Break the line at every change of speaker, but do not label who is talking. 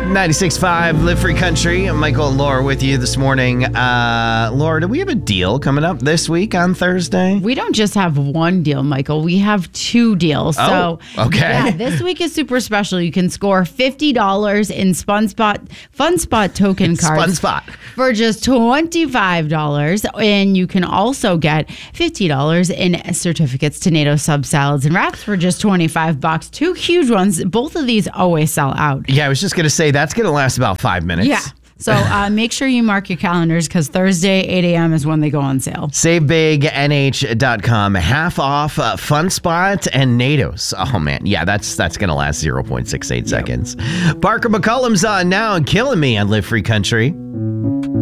96.5 Live Free Country. Michael and Laura with you this morning. Laura, do we have a deal coming up this week on Thursday?
We don't just have one deal, Michael. We have two deals.
Oh, okay.
Yeah, this week is super special. You can score $50 in FunSpot token cards for just $25. And you can also get $50 in certificates to NATO sub salads and wraps for just $25. Two huge ones. Both of these always sell out.
Yeah, I was just going to say that's going to last about 5 minutes.
Yeah. So make sure you mark your calendars because Thursday, 8 a.m. is when they go on sale.
SaveBigNH.com. Half off FunSpot and NATO's. Oh, man. Yeah, that's going to last 0.68 seconds. Parker McCollum's on now and killing me on Live Free Country.